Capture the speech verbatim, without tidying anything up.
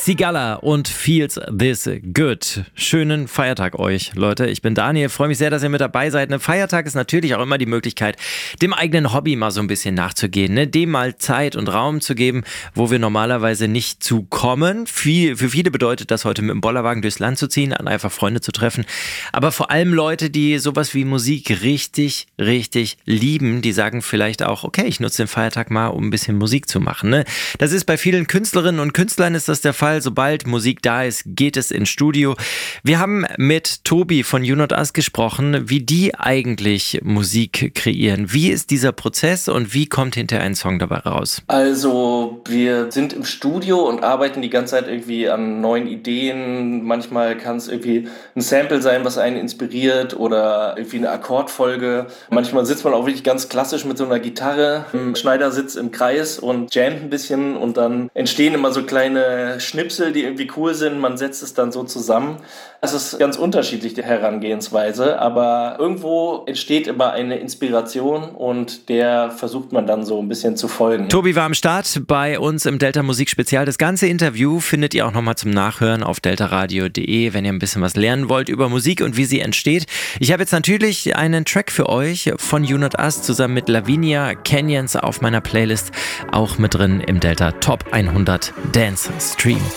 Sigala und Feels This Good. Schönen Feiertag euch, Leute. Ich bin Daniel, freue mich sehr, dass ihr mit dabei seid. Ein Feiertag ist natürlich auch immer die Möglichkeit, dem eigenen Hobby mal so ein bisschen nachzugehen, ne? Dem mal Zeit und Raum zu geben, wo wir normalerweise nicht zukommen. Viel, für viele bedeutet das heute mit dem Bollerwagen durchs Land zu ziehen, an einfach Freunde zu treffen. Aber vor allem Leute, die sowas wie Musik richtig, richtig lieben, die sagen vielleicht auch, okay, ich nutze den Feiertag mal, um ein bisschen Musik zu machen, ne? Das ist bei vielen Künstlerinnen und Künstlern ist das der Fall. Sobald Musik da ist, geht es ins Studio. Wir haben mit Tobi von You Not Us gesprochen, wie die eigentlich Musik kreieren. Wie ist dieser Prozess und wie kommt hinterher ein Song dabei raus? Also wir sind im Studio und arbeiten die ganze Zeit irgendwie an neuen Ideen. Manchmal kann es irgendwie ein Sample sein, was einen inspiriert oder irgendwie eine Akkordfolge. Manchmal sitzt man auch wirklich ganz klassisch mit so einer Gitarre im Schneidersitz im Kreis und jammt ein bisschen und dann entstehen immer so kleine Schnipsel, die irgendwie cool sind. Man setzt es dann so zusammen. Das ist ganz unterschiedlich, die Herangehensweise, aber irgendwo entsteht immer eine Inspiration und der versucht man dann so ein bisschen zu folgen. Tobi war am Start bei uns im Delta Musik Spezial. Das ganze Interview findet ihr auch nochmal zum Nachhören auf deltaradio punkt de, wenn ihr ein bisschen was lernen wollt über Musik und wie sie entsteht. Ich habe jetzt natürlich einen Track für euch von You Not Us zusammen mit Lavinia Canyons auf meiner Playlist, auch mit drin im Delta Top hundert Dance Stream.